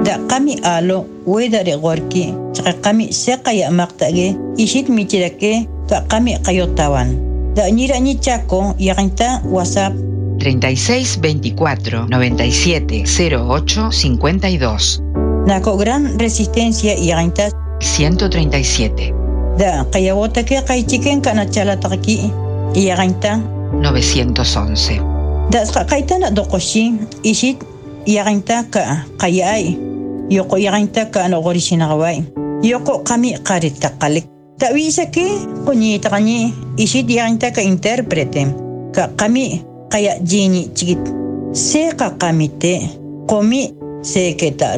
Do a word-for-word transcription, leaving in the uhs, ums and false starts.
da qami alo weda regorki chaqa qami seqaya maqtage ishit michirake ka qami qayotawan da ñira ñi chaco yaqinta WhatsApp treinta y seis veinticuatro noventa y siete cero ocho cincuenta y dos. Nako gran resistencia yaqinta ciento treinta y siete. Da qayawota que qaychiken kana chalataki yaqinta novecientos once. Da qaitana doqoshi ishit yaqinta ka qayay yoko yaqinta ka no gorishinawai yoko qami qarita qalik da wisa que qoni taqani ishit yaqinta ka interprete ka qami qaya jini chigit se qa qamite qomi se que ta